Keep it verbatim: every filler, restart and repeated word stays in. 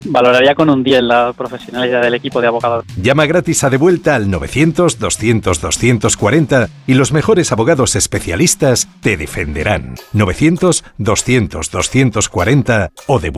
Valoraría con un diez la profesionalidad del equipo de abogados. Llama gratis a Devuelta al novecientos, doscientos, doscientos cuarenta y los mejores abogados especialistas te defenderán. novecientos, doscientos, doscientos cuarenta o Devuelta.